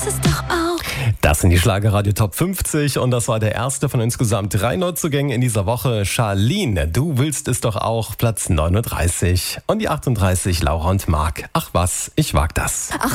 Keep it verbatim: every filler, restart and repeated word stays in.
willst es doch auch. Das sind die Schlagerradio Top fünfzig und das war der erste von insgesamt drei Neuzugängen in dieser Woche. Charlene, du willst es doch auch, Platz neununddreißig. Und die achtunddreißig, Laura und Marc. Ach was, ich wag das. Ach